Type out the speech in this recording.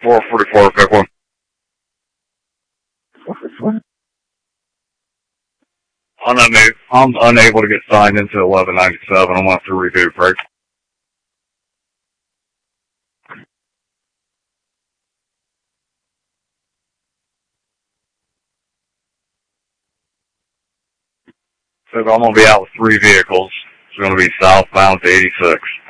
444, pick one. I'm unable to get signed into 1197. I'm going to have to reboot, right? So I'm going to be out with 3 vehicles. It's going to be southbound to 86.